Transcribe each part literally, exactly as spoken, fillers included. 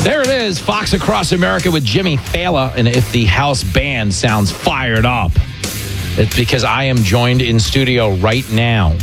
There it is, Fox Across America with Jimmy Fallon. And if the house band sounds fired up, it's because I am joined in studio right now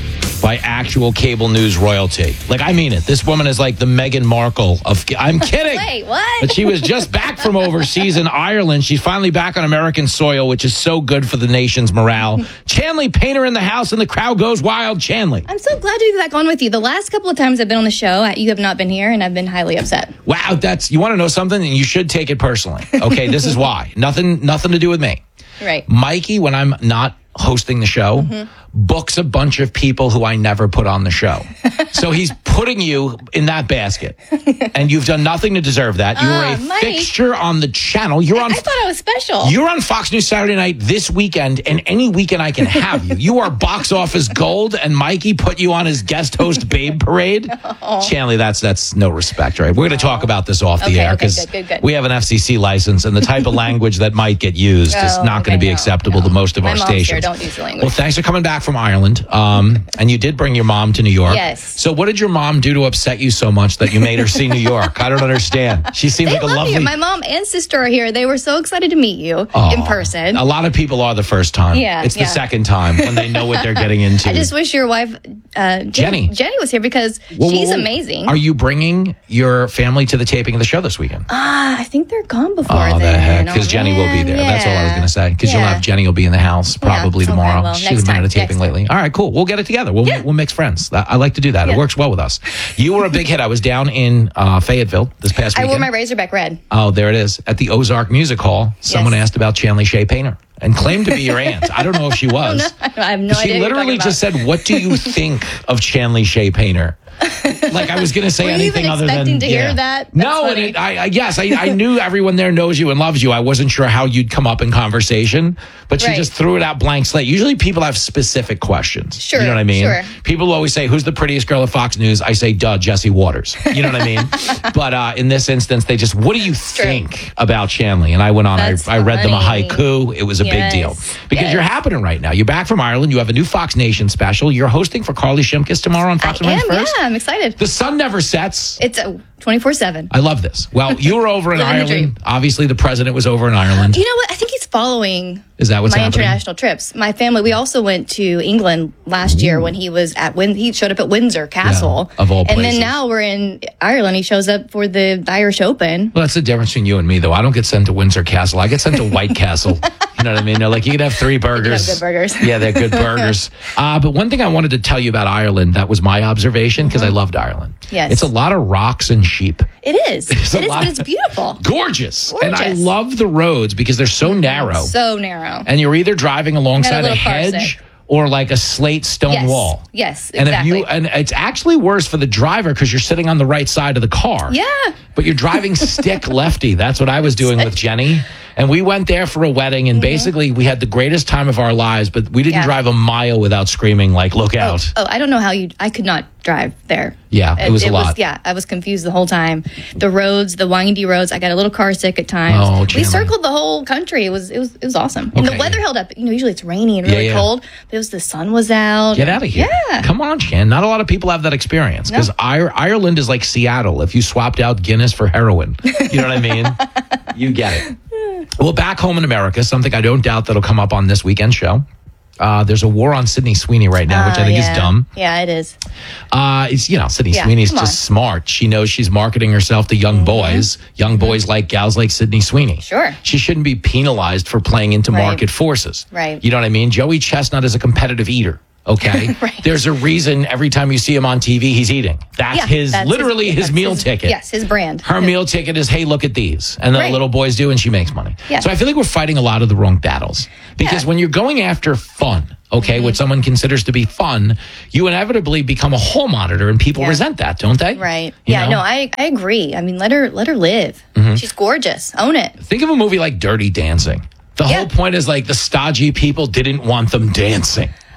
by actual cable news royalty. Like, I mean it. This woman is like the Meghan Markle of... I'm kidding. Wait, what? But she was just back from overseas in Ireland. She's finally back on American soil, which is so good for the nation's morale. Chanley Painter in the house, and the crowd goes wild. Chanley. I'm so glad to be back on with you. The last couple of times I've been on the show, you have not been here, and I've been highly upset. Wow, that's... You want to know something? And you should take it personally. Okay, this is why. Nothing, nothing to do with me. Right. Mikey, when I'm not hosting the show, mm-hmm. books a bunch of people who I never put on the show. So he's putting you in that basket. And you've done nothing to deserve that. You uh, were a Mike. fixture on the channel. You're on I, I thought I was special. You're on Fox News Saturday night this weekend, and any weekend I can have you. You are box office gold, and Mikey put you on his guest host Babe Parade. Oh. Chanley, that's that's no respect, right? We're going to talk about this off okay, the air because okay, we have an F C C license, and the type of language that might get used oh, is not okay, going to be no, acceptable no. to most of My our mom's stations. Here, don't use the language. Well, thanks for coming back from Ireland. Um, and you did bring your mom to New York. Yes. So what did your mom do to upset you so much that you made her see New York? I don't understand. She seems they like a love lovely... you. My mom and sister are here. They were so excited to meet you oh, in person. A lot of people are the first time. Yeah, It's the yeah. second time when they know what they're getting into. I just wish your wife, uh, Jenny. Jenny was here because Whoa, she's whoa, whoa. amazing. Are you bringing your family to the taping of the show this weekend? Ah, I think they're gone before Oh, the then. heck. Because Oh, Jenny will be man, there. That's all I was yeah. going to say. Because yeah. you'll have Jenny will be in the house probably okay, tomorrow. well, She's next been at a time, taping next lately. All right, cool. We'll get it together. We'll, Yeah. we'll mix friends. I like to do that. Yeah. It works well with us. You were a big hit. I was down in uh, Fayetteville this past I weekend. wore my Razorback red. Oh, there it is. At the Ozark Music Hall, someone Yes. asked about Chanley Shea Painter and claimed to be your aunt. I don't know if she was. I have no She idea. literally what just you're said, "What do you think of Chanley Shea Painter?" Like I was going to say Were you anything even other than expecting to yeah. hear that? That's No, and funny. it, I, I yes, I, I knew everyone there knows you and loves you. I wasn't sure how you'd come up in conversation, but she Right. just threw it out blank slate. Usually, people have specific questions. Sure, you know what I mean. sure. People always say, "Who's the prettiest girl at Fox News?" I say, "Duh, Jesse Waters." You know what I mean? But uh, in this instance, they just, "What do you think about Chanley?" And I went on. I, That's I read them a funny. haiku. It was a Yes, big deal because yes. you're happening right now. You're back from Ireland. You have a new Fox Nation special. You're hosting for Carly Shimkus tomorrow on Fox I am, America First. yeah, I'm excited. The sun never sets. It's a twenty-four seven. I love this. Well, you were over in Living the Ireland. dream. Obviously, the president was over in Ireland. You know what? I think he's following Is that what's my happening? international trips. My family, we also went to England last year when he was at when he showed up at Windsor Castle. Yeah, of all And places. then now we're in Ireland. He shows up for the Irish Open. Well, that's the difference between you and me, though. I don't get sent to Windsor Castle. I get sent to White Castle. You know what I mean? They're like, you can have three burgers. good burgers. Yeah, they're good burgers. Uh, but one thing I wanted to tell you about Ireland, that was my observation, because I loved Ireland. Yes. It's a lot of rocks and sheep. It is. It's a It is, lot- but it's beautiful. Gorgeous. And I Gorgeous. love the roads because they're so narrow. So narrow. And you're either driving alongside a little car hedge sick. or like a slate stone yes. wall. Yes, And exactly. if you and it's actually worse for the driver because you're sitting on the right side of the car. Yeah. But you're driving stick lefty. That's what I was doing with Jenny. And we went there for a wedding, and basically we had the greatest time of our lives, but we didn't Mm-hmm. Yeah. drive a mile without screaming, like, look out. Oh, I don't know how you. I could not drive there. Yeah, it was a lot. yeah, I was confused the whole time. The roads, the windy roads. I got a little car sick at times. Oh, we Chandler. circled the whole country. It was it was it was awesome. And Okay. the weather held up. You know, usually it's rainy and really Yeah, yeah. cold. But it was the sun was out. Get out of here. Yeah. Come on, Shan. Not a lot of people have that experience because No. Ireland is like Seattle if you swapped out Guinness for heroin. You know what I mean? You get it. Well, back home in America, something I don't doubt that'll come up on this weekend show. Uh, there's a war on Sydney Sweeney right now, which I Uh, think yeah. is dumb. Yeah, it is. Uh, it's, you know, Sydney Yeah, Sweeney's come just on. smart. She knows she's marketing herself to young boys. Young boys like gals like Sydney Sweeney. Sure. She shouldn't be penalized for playing into Right. market forces. Right. You know what I mean? Joey Chestnut is a competitive eater. Okay. Right. There's a reason every time you see him on T V, he's eating. That's Yeah, his, that's literally his, that's meal ticket. Yes, his brand. Her His- meal ticket is, hey, look at these. And then Right. the little boys do, and she makes money. Yeah. So I feel like we're fighting a lot of the wrong battles. Because Yeah. Mm-hmm. when you're going after fun, okay, what someone considers to be fun, you inevitably become a hall monitor, and people Yeah. resent that, don't they? Right. You yeah. know? No, I I agree. I mean, let her let her live. Mm-hmm. She's gorgeous. Own it. Think of a movie like Dirty Dancing. The Yeah. whole point is like the stodgy people didn't want them dancing.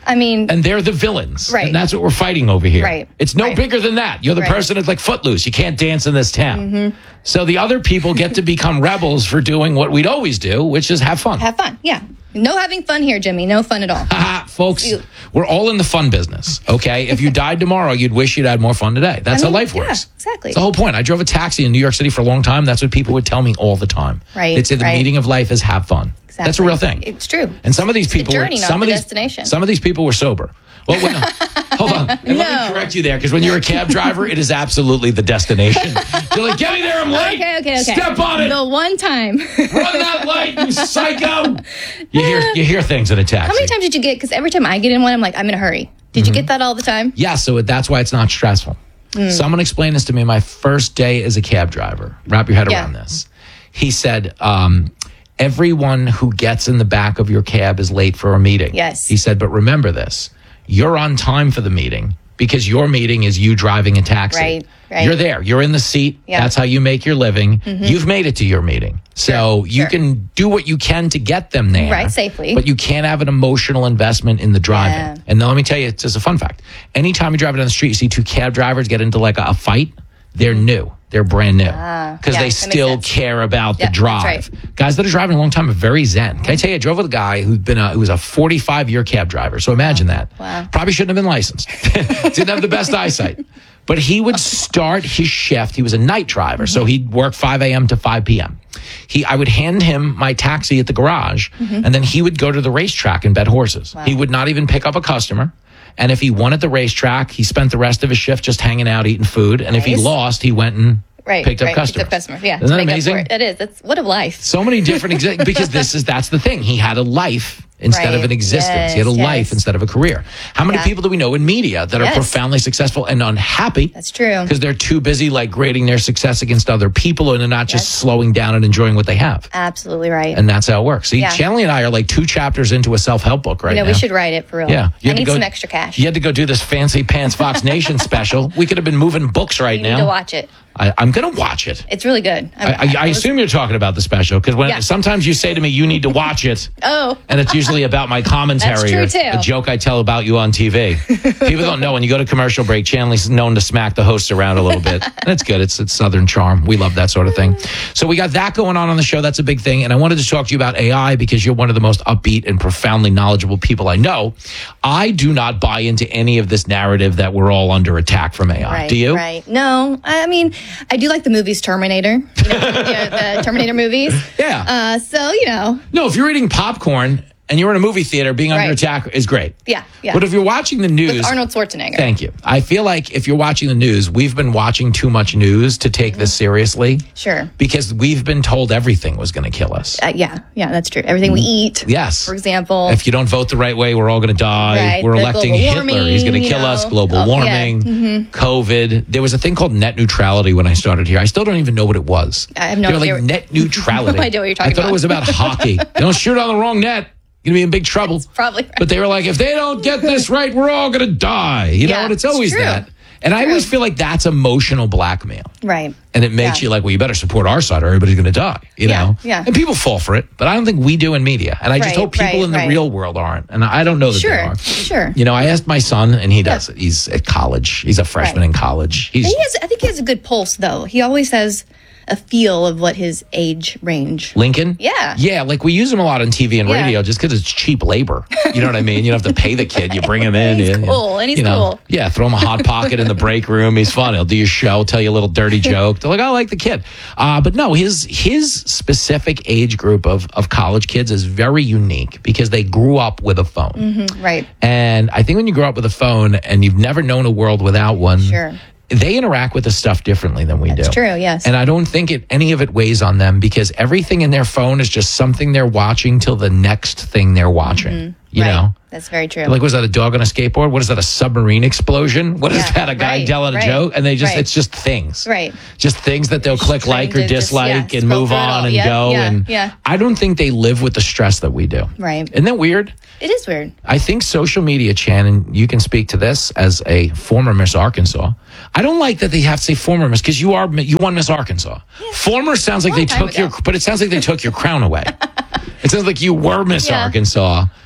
I mean, and they're the villains. Right. And that's what we're fighting over here. Right. It's no Right. bigger than that. You're the Right. person that's like Footloose. You can't dance in this town. Mm-hmm. So the other people get to become rebels for doing what we'd always do, which is have fun. have fun. Yeah. No having fun here, Jimmy. No fun at all. Haha, folks, You- we're all in the fun business, okay? If you died tomorrow, you'd wish you'd had more fun today. That's I mean, how life yeah, works. exactly. It's the whole point. I drove a taxi in New York City for a long time. That's what people would tell me all the time. Right, It's the right. meaning of life is have fun. Exactly. That's a real thing. It's true. And some of these the people journey, were not some the of these destination. some of these people were sober. Well, wait, no. Hold on. And let No. me correct you there, because when you're a cab driver, it is absolutely the destination. You're like, get me there, I'm late. Okay, okay, okay. Step on it. The one time. Run that light, you psycho. You hear you hear things in a taxi. How many times did you get? Because every time I get in one, I'm like, I'm in a hurry. Did you get that all the time? Yeah, so that's why it's not stressful. Hmm. Someone explained this to me my first day as a cab driver. Wrap your head Yeah. around this. He said, um, everyone who gets in the back of your cab is late for a meeting. Yes. He said, but remember this. You're on time for the meeting because your meeting is you driving a taxi. Right, right. You're there. You're in the seat. Yeah. That's how you make your living. You've made it to your meeting. So Sure, you sure. can do what you can to get them there. Right, safely. But you can't have an emotional investment in the driving. Yeah. And now let me tell you, it's just a fun fact. Anytime you're driving down the street, you see two cab drivers get into like a, a fight, they're new. They're brand new. Because Ah, yeah, they that makes still sense. care about Yeah, the drive. that's Guys that are driving a long time are very zen. Can I tell you, I drove with a guy who's been a, who was a forty-five year cab driver. So imagine that. Wow. Probably shouldn't have been licensed. Didn't have the best eyesight. But he would start his shift. He was a night driver. So he'd work five a.m. to five p.m. He, I would hand him my taxi at the garage, and then he would go to the racetrack and bet horses. He would not even pick up a customer. And if he won at the racetrack, he spent the rest of his shift just hanging out, eating food. And if he Nice. lost, he went and Right. picked up right. customers. Picked up customers. Yeah. Isn't to that make up for amazing? it. It is. It's what a life. So many different exa- because this is that's the thing. He had a life instead Right. of an existence. he Yes, had a yes. life instead of a career. How many Yeah. people do we know in media that are Yes. profoundly successful and unhappy? That's true. Because they're too busy like grading their success against other people and they're not just Yes. slowing down and enjoying what they have. Absolutely right. And that's how it works. See, Yeah. Chanley and I are like two chapters into a self-help book right you know, now. we should write it for real. Yeah. You I had to need go- some extra cash. You had to go do this fancy pants Fox Nation special. We could have been moving books right you now. need to watch it. I, I'm going to watch it. It's really good. I'm- I, I, I was- assume you're talking about the special because when Yeah. sometimes you say to me, you need to watch it. Oh. And it's usually about my commentary That's true, or too. a joke I tell about you on T V. People don't know when you go to commercial break, Chanley's known to smack the hosts around a little bit. That's good. It's it's Southern charm. We love that sort of thing. So we got that going on on the show. That's a big thing. And I wanted to talk to you about A I because you're one of the most upbeat and profoundly knowledgeable people I know. I do not buy into any of this narrative that we're all under attack from A I. Right, do you? Right. No, I mean, I do like the movies Terminator, you know, you know, the Terminator movies. Yeah. Uh, so, you know, No, if you're eating popcorn and you're in a movie theater, being under Right. attack is great. yeah, yeah. But if you're watching the news, With Arnold Schwarzenegger. Thank you. I feel like if you're watching the news, we've been watching too much news to take this seriously. Sure. Because we've been told everything was going to kill us. Uh, yeah, yeah, that's true. Everything we eat, Yes. for example. If you don't vote the right way, we're all going to die. Right, We're the electing global Hitler. warming, He's going to you kill us. know. Global Oh, yeah. warming, COVID. There was a thing called net neutrality when I started here. I still don't even know what it was. I have no They were idea like what- net neutrality. No idea what you're talking I thought about. it was about hockey. Don't shoot on the wrong net. You're going to be in big trouble. probably right. But they were like, if they don't get this right, we're all going to die. You know, Yeah, and it's it's always true. that. And I always feel like that's emotional blackmail. Right. And it makes Yeah. you like, well, you better support our side or everybody's going to die, you Yeah, know? yeah. And people fall for it, but I don't think we do in media. And I just Right, hope people right, in the right. real world aren't. And I don't know that they Sure, are. sure. You know, I asked my son, and he does Yeah. it. He's at college. He's a freshman Right. in college. He's He has, I think he has a good pulse, though. He always has a feel of what his age range. Lincoln? Yeah. Yeah, like we use him a lot on T V and Yeah. radio just because it's cheap labor. You know what I mean? You don't have to pay the kid. You bring him in. He's you- cool, and he's you know, cool. Yeah, throw him a Hot Pocket in the break room. He's fun. He'll do your show, tell you a little dirty joke. They're like, I like the kid. Uh, but no, his his specific age group of, of college kids is very unique because they grew up with a phone. Mm, Right. And I think when you grow up with a phone and you've never known a world without one, Sure. they interact with the stuff differently than we That's do. true, yes. And I don't think it any of it weighs on them because everything in their phone is just something they're watching till the next thing they're watching. You right. know? That's very true. Like, was that a dog on a skateboard? What is that, a submarine explosion? What is Yeah, that, a guy right, telling right, a joke? And they just, right. it's just things. Right. Just things that they'll click trying like or to just, dislike yeah, and scroll move through it on all. and Yeah, go. yeah, and yeah. I don't think they live with the stress that we do. Right. Isn't that weird? It is weird. I think social media, Chan, and you can speak to this as a former Miss Arkansas. I don't like that they have to say former Miss because you are you won Miss Arkansas. Former sounds like Long they time took your, ago. but it sounds like they took your crown away. It sounds like you were Miss Yeah. Arkansas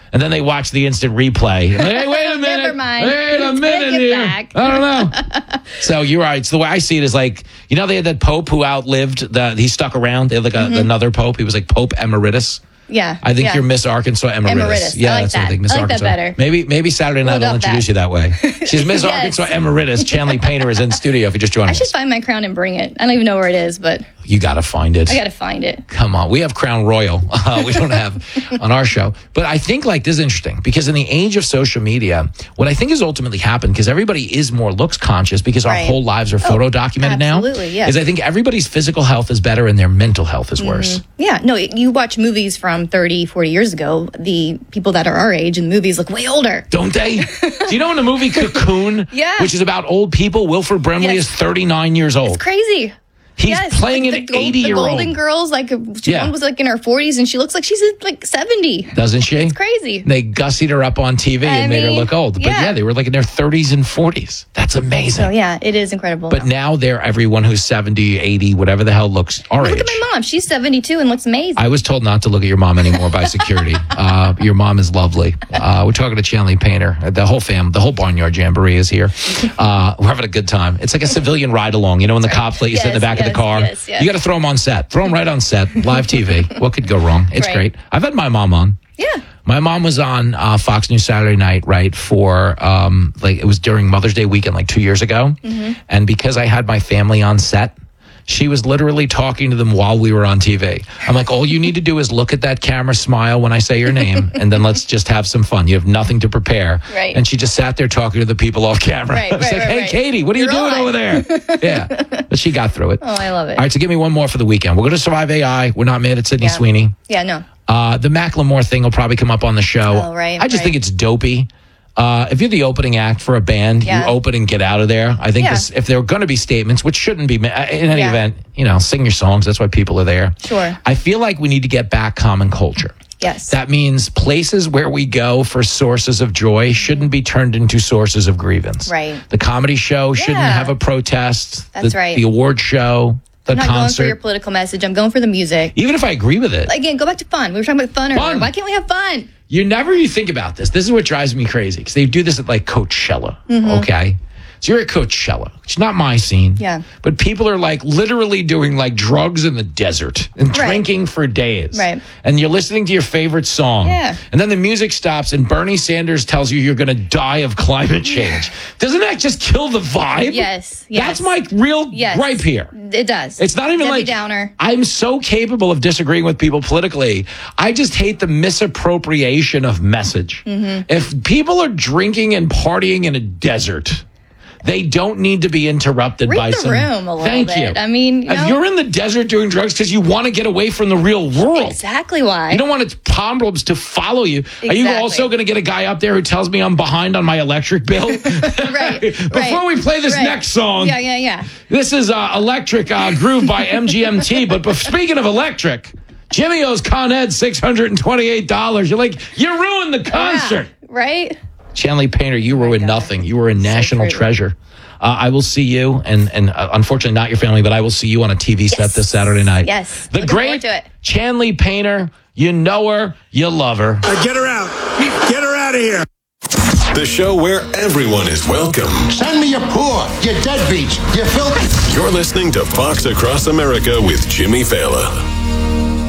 And then they watch the instant replay. Hey, wait a minute. Never mind. Wait a Take minute it here. back. I don't know. So you're right. So the way I see it is like, you know, they had that Pope who outlived, the, he stuck around. They had like a, mm-hmm. another Pope. He was like Pope Emeritus. Yeah. I think yeah. you're Miss Arkansas Emeritus. Emeritus. Yeah, I like that's that. what I think. Miss I like Arkansas. that better. Maybe maybe Saturday night We'll I'll introduce that. you that way. She's Miss Yes. Arkansas Emeritus. Chanley Painter is in studio if you just joined I us. should find my crown and bring it. I don't even know where it is, but You got to find it. I got to find it. Come on. We have Crown Royal. Uh, we don't have on our show. But I think like this is interesting because in the age of social media, what I think has ultimately happened, because everybody is more looks conscious because our Right. whole lives are photo Oh, documented now. absolutely, yes. Is I think everybody's physical health is better and their mental health is worse. Yeah, no, you watch movies from thirty, forty years ago, the people that are our age in the movies look way older. Don't they? Do you know in the movie Cocoon, Yeah. which is about old people, Wilford Brimley Yes. is thirty-nine years old. It's crazy. He's Yes, playing like an the gold- eighty-year-old. The Golden Girls, like she Yeah. one was like in her forties, and she looks like she's like seventy. Doesn't she? It's crazy. They gussied her up on T V I and made her mean, look old. But yeah. yeah, they were like in their thirties and forties. That's amazing. So yeah, it is incredible. But now they're everyone who's seventy, eighty, whatever the hell looks our look age. at my mom; she's seventy-two and looks amazing. I was told not to look at your mom anymore by security. uh, your mom is lovely. Uh, we're talking to Chanley Painter. The whole fam, the whole Barnyard Jamboree is here. Uh, we're having a good time. It's like a civilian ride along. You know, when the cops let you sit in the Yes, back of yes, the car. yes, yes. You got to throw them on set. Throw them right on set. Live T V. What could go wrong? It's Right. great. I've had my mom on. yeah. My mom was on uh, Fox News Saturday night, right, for, um, like, it was during Mother's Day weekend, like two years ago. Mm-hmm. And because I had my family on set, she was literally talking to them while we were on T V. I'm like, all you need to do is look at that camera, smile when I say your name, and then let's just have some fun. You have nothing to prepare. Right. And she just sat there talking to the people off camera. Right, I was right, like, right, hey, right. Katie, what are you You're doing on. over there? Yeah. But she got through it. Oh, I love it. All right, so give me one more for the weekend. We're going to Survive A I. We're not mad at Sydney Yeah. Sweeney. Yeah, no. Uh, the Macklemore thing will probably come up on the show. Oh, right, I just right. think it's dopey. Uh, if you're the opening act for a band, Yeah. you open and get out of there. I think Yeah. this, if there are going to be statements, which shouldn't be, ma- in any Yeah. event, you know, sing your songs. That's why people are there. Sure. I feel like we need to get back common culture. Yes. That means places where we go for sources of joy shouldn't be turned into sources of grievance. Right. The comedy show shouldn't Yeah. have a protest. That's the, right. The award show, the I'm not going concert. for your political message. I'm going for the music. Even if I agree with it. Again, go back to fun. We were talking about fun earlier. Fun. Why can't we have fun? You never you think about this. This is what drives me crazy because they do this at like Coachella. Okay. So you're at Coachella, which is not my scene. Yeah. But people are like literally doing like drugs in the desert and Right. drinking for days. Right. And you're listening to your favorite song. Yeah. And then the music stops and Bernie Sanders tells you you're going to die of climate change. Doesn't that just kill the vibe? Yes, yes. That's my real Yes. gripe here. It does. It's not even Debbie like Downer. I'm so capable of disagreeing with people politically. I just hate the misappropriation of message. Mm-hmm. If people are drinking and partying in a desert, they don't need to be interrupted Read by the some. room a little Thank bit. you. I mean, you if know- you're in the desert doing drugs because you want to get away from the real world. Exactly why. You don't want its problems to follow you. Are you Exactly. also going to get a guy up there who tells me I'm behind on my electric bill? Right. Before right, we play this right. next song, Yeah, yeah, yeah. this is uh, Electric uh, Groove by M G M T. But, but speaking of electric, Jimmy owes Con Ed six hundred twenty-eight dollars. You're like, you ruined the concert. Yeah, right? Chanley Painter, you ruined God. nothing. You were a national true. treasure. Uh, I will see you, and and uh, unfortunately not your family, but I will see you on a T V set Yes. this Saturday night. Yes. The Looking great forward to it. Chanley Painter. You know her. You love her. Uh, get her out. Get her out of here. The show where everyone is welcome. Send me your poor, your deadbeats, your filthy. You're listening to Fox Across America with Jimmy Fallon.